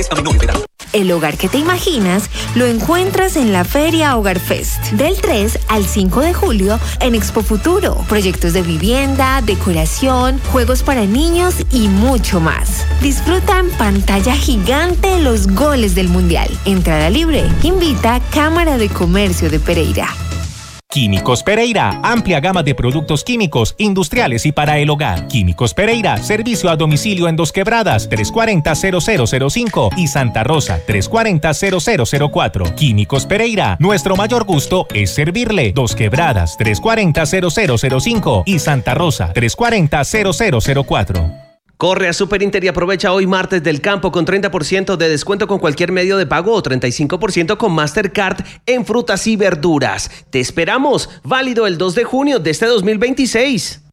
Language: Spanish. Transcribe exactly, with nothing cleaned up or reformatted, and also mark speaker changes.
Speaker 1: a menores de edad.
Speaker 2: El hogar que te imaginas lo encuentras en la Feria Hogar Fest. Del tres al cinco de julio en Expo Futuro. Proyectos de vivienda, decoración, juegos para niños y mucho más. Disfruta en pantalla gigante los goles del Mundial. Entrada libre. Invita Cámara de Comercio de Pereira.
Speaker 3: Químicos Pereira, amplia gama de productos químicos, industriales y para el hogar. Químicos Pereira, servicio a domicilio en Dos Quebradas, tres cuarenta, cero cero cero cinco y Santa Rosa, tres cuarenta, cero cero cero cuatro. Químicos Pereira, nuestro mayor gusto es servirle. Dos Quebradas, tres cuarenta, cero cero cero cinco y Santa Rosa, tres cuarenta, cero cero cero cuatro.
Speaker 4: Corre a Super Inter y aprovecha hoy martes del campo con treinta por ciento de descuento con cualquier medio de pago o treinta y cinco por ciento con Mastercard en frutas y verduras. Te esperamos, válido el dos de junio de este dos mil veintiséis.